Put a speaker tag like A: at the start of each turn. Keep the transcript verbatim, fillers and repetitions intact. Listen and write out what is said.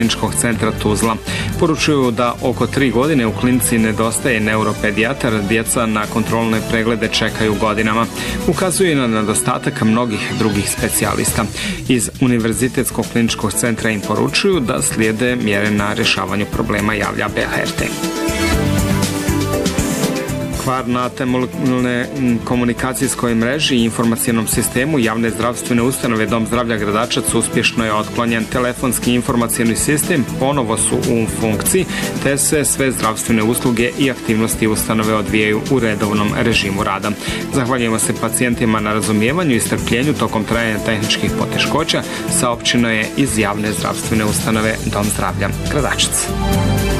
A: Kliničkog centra Tuzla. Poručuju da oko tri godine u klinici nedostaje neuropedijatar, djeca na kontrolne preglede čekaju godinama. Ukazuje na nedostatak mnogih drugih specijalista. Iz Univerzitetskog kliničkog centra im poručuju da slijede mjere na rješavanju problema, javlja B H R T. Kvar na temeljnoj komunikacijskoj mreži i informacijskom sistemu javne zdravstvene ustanove Dom zdravlja Gradačac uspješno je otklonjen. Telefonski informacijski sistem ponovo su u funkciji, te se sve zdravstvene usluge i aktivnosti ustanove odvijaju u redovnom režimu rada. Zahvaljujemo se pacijentima na razumijevanju i strpljenju tokom trajanja tehničkih poteškoća, saopćeno je iz javne zdravstvene ustanove Dom zdravlja Gradačac.